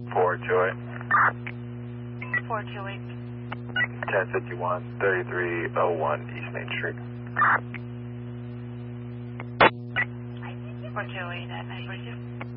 428. 428. 1051, 3301 East Main Street. 428 at 942.